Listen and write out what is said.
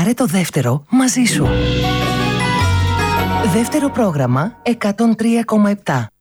Πάρε το δεύτερο μαζί σου. Δεύτερο πρόγραμμα 103,7.